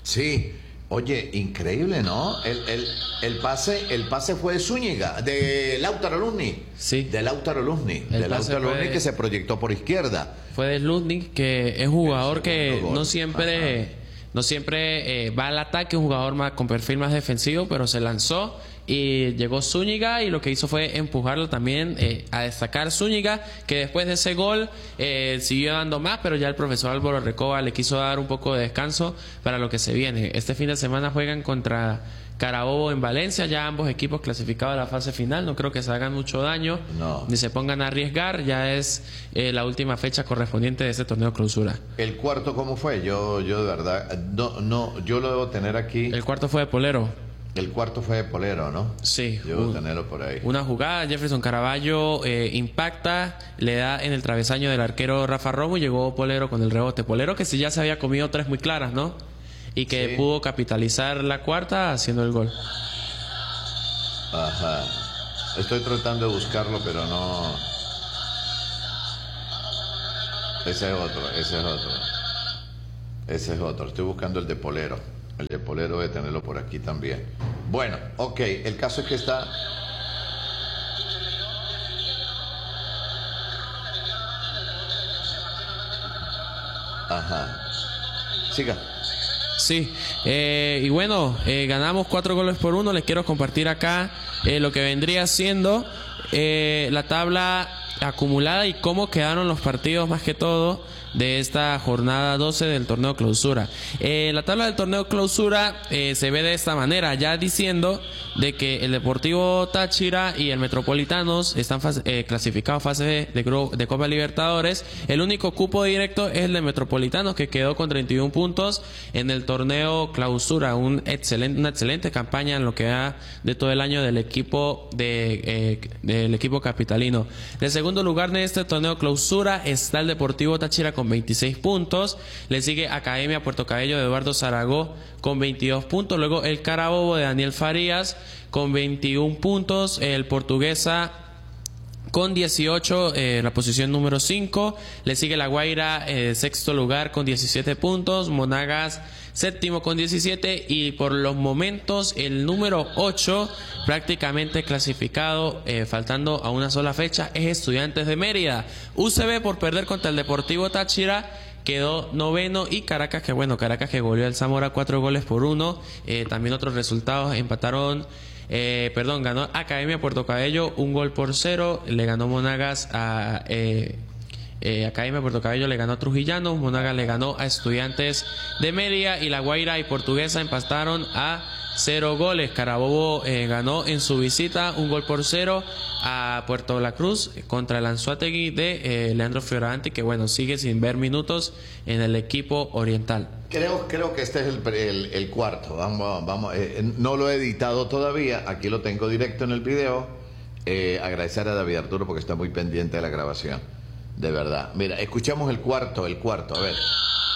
Sí, oye, increíble, ¿no? El pase fue de Zúñiga, de Lautaro Luzni. Sí. De Lautaro Luzni. El De pase Lautaro Luzni fue- que se proyectó por izquierda. Fue de Ludnik, que es jugador que segundo gol. no siempre va al ataque, un jugador más con perfil más defensivo, pero se lanzó y llegó Zúñiga y lo que hizo fue empujarlo también a destacar Zúñiga, que después de ese gol siguió dando más, pero ya el profesor Álvaro Recoba le quiso dar un poco de descanso para lo que se viene. Este fin de semana juegan contra Carabobo en Valencia, ya ambos equipos clasificados a la fase final, no creo que se hagan mucho daño, No. ni se pongan a arriesgar, ya es la última fecha correspondiente de este torneo clausura. ¿El cuarto cómo fue? Yo de verdad, no, yo lo debo tener aquí. El cuarto fue de Polero. El cuarto fue de Polero, ¿no? Sí, Yo debo tenerlo por ahí. una jugada, Jefferson Caraballo impacta, le da en el travesaño del arquero Rafa Romo y llegó Polero con el rebote. Polero que sí ya se había comido tres muy claras, ¿no? Y que Sí. pudo capitalizar la cuarta haciendo el gol. Ajá. Estoy tratando de buscarlo, pero no. Ese es otro. Estoy buscando el de Polero. El de Polero debe tenerlo por aquí también. Bueno, ok. El caso es que está. Ajá. Siga. Sí, y bueno, ganamos 4-1. Les quiero compartir acá lo que vendría siendo la tabla acumulada y cómo quedaron los partidos más que todo de esta jornada 12 del torneo clausura. La tabla del torneo clausura se ve de esta manera, ya diciendo de que el Deportivo Táchira y el Metropolitanos están clasificados fase de Copa Libertadores. El único cupo directo es el de Metropolitanos, que quedó con 31 puntos en el torneo clausura. Una excelente campaña en lo que va de todo el año del equipo del equipo capitalino. En el segundo lugar de este torneo clausura está el Deportivo Táchira con 26 puntos. Le sigue Academia Puerto Cabello de Eduardo Zaragoza con 22 puntos. Luego el Carabobo de Daniel Farías con 21 puntos. El Portuguesa con 18, la posición número 5. Le sigue La Guaira, sexto lugar con 17 puntos. Monagas, séptimo con 17. Y por los momentos, el número 8, prácticamente clasificado, faltando a una sola fecha, es Estudiantes de Mérida. UCB, por perder contra el Deportivo Táchira, quedó noveno. Y Caracas, que goleó al Zamora 4-1. También otros resultados empataron. Ganó Academia Puerto Cabello 1-0. Le ganó Monagas a Academia Puerto Cabello, le ganó a Trujillano. Monagas le ganó a Estudiantes de Mérida. Y La Guaira y Portuguesa empataron a 0 goles. Carabobo ganó en su visita 1-0 a Puerto La Cruz contra el Anzoátegui de Leandro Fioravanti, que sigue sin ver minutos en el equipo oriental. Creo que este es el cuarto. Vamos. No lo he editado todavía. Aquí lo tengo directo en el video. Agradecer a David Arturo porque está muy pendiente de la grabación. De verdad. Mira, escuchamos el cuarto. A ver.